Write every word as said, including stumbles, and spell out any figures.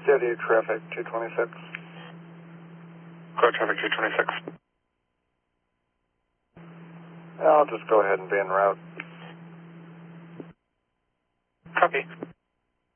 Steady traffic two twenty-six. Clear traffic two twenty-six. I'll just go ahead and be en route. Copy.